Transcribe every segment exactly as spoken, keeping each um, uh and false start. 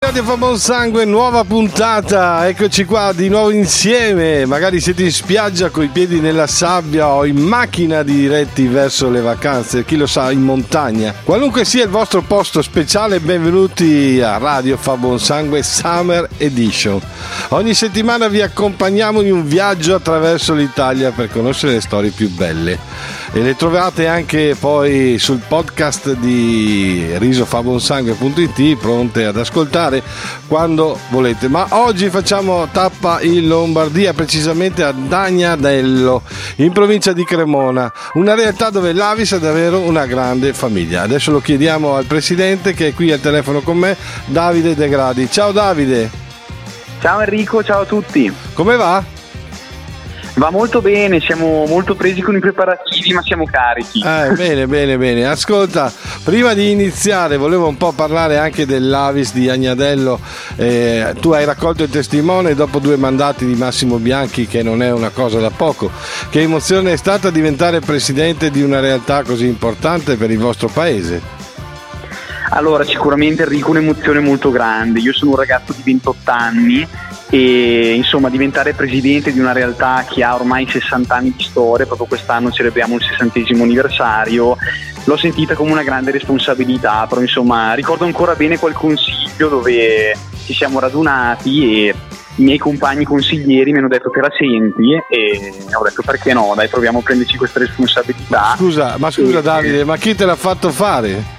Radio Fa Buon Sangue, nuova puntata, eccoci qua di nuovo insieme. Magari siete in spiaggia coi piedi nella sabbia o in macchina diretti verso le vacanze, chi lo sa, in montagna. Qualunque sia il vostro posto speciale, benvenuti a Radio Fa Buon Sangue Summer Edition. Ogni settimana vi accompagniamo in un viaggio attraverso l'Italia per conoscere le storie più belle. E le trovate anche poi sul podcast di risofabonsangue punto it, pronte ad ascoltare quando volete. Ma oggi facciamo tappa in Lombardia, precisamente a Dagnadello, in provincia di Cremona, una realtà dove l'Avis è davvero una grande famiglia. Adesso lo chiediamo al presidente, che è qui al telefono con me, Davide De Gradi. Ciao Davide. Ciao Enrico, ciao a tutti. Come va? Va molto bene, siamo molto presi con i preparativi, ma siamo carichi. Eh, bene, bene, bene. Ascolta, prima di iniziare volevo un po' parlare anche dell'Avis di Dagnadello. Eh, tu hai raccolto il testimone dopo due mandati di Massimo Bianchi, che non è una cosa da poco. Che emozione è stata diventare presidente di una realtà così importante per il vostro paese? Allora, sicuramente Enrico, un'emozione molto grande. Io sono un ragazzo di ventotto anni e insomma diventare presidente di una realtà che ha ormai sessanta anni di storia, proprio quest'anno celebriamo il sessantesimo anniversario, l'ho sentita come una grande responsabilità, però insomma ricordo ancora bene quel consiglio dove ci siamo radunati e i miei compagni consiglieri mi hanno detto: te la senti? E ho detto: perché no, dai, proviamo a prenderci questa responsabilità. Scusa, ma scusa e... Davide, ma chi te l'ha fatto fare?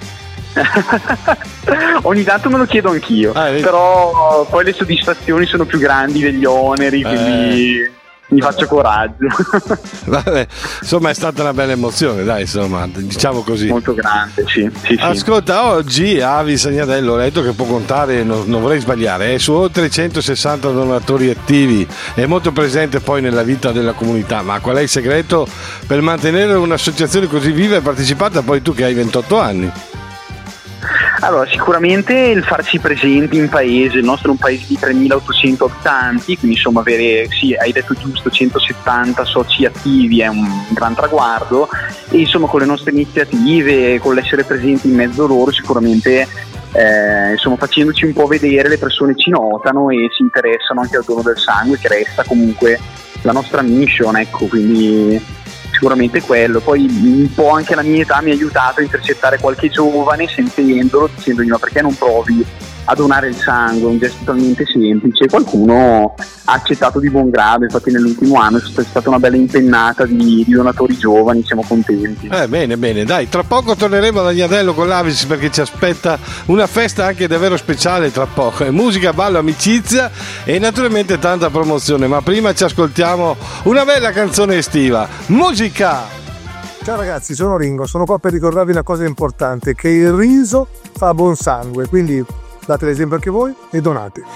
Ogni tanto me lo chiedo anch'io, ah, però poi le soddisfazioni sono più grandi degli oneri, quindi eh. mi faccio coraggio. Vabbè, insomma è stata una bella emozione, dai, insomma, diciamo così. Molto grande, sì, sì, sì. Ascolta, oggi Avis Dagnadello, ho letto che può contare, non, non vorrei sbagliare, è su oltre centosessanta donatori attivi, è molto presente poi nella vita della comunità. Ma qual è il segreto per mantenere un'associazione così viva e partecipata, poi tu che hai ventotto anni? Allora, sicuramente il farsi presenti in paese, il nostro è un paese di tremilaottocento abitanti, quindi insomma avere, sì, hai detto giusto, centosettanta soci attivi è un gran traguardo, e insomma con le nostre iniziative, con l'essere presenti in mezzo loro, sicuramente eh, insomma facendoci un po' vedere, le persone ci notano e si interessano anche al dono del sangue, che resta comunque la nostra mission, ecco, quindi sicuramente quello. Poi un po' anche la mia età mi ha aiutato a intercettare qualche giovane sentendolo, dicendogli: ma perché non provi a donare il sangue? Un gesto talmente semplice. Qualcuno ha accettato di buon grado, infatti nell'ultimo anno è stata una bella impennata di, di donatori giovani, siamo contenti. Eh, bene, bene, dai, tra poco torneremo a Dagnadello con l'Avis, perché ci aspetta una festa anche davvero speciale tra poco. Musica, ballo, amicizia e naturalmente tanta promozione, ma prima ci ascoltiamo una bella canzone estiva. Musica! Ciao ragazzi, sono Ringo, sono qua per ricordarvi una cosa importante, che il riso fa buon sangue, quindi date l'esempio anche voi e donate.